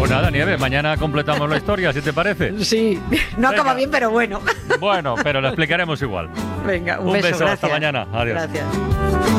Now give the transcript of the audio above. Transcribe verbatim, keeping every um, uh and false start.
Pues nada, Nieves, mañana completamos la historia, si te parece. Sí, no Venga. acaba bien, pero bueno. Bueno, pero lo explicaremos igual. Venga, un, Un beso, beso, hasta gracias. mañana. Adiós. Gracias.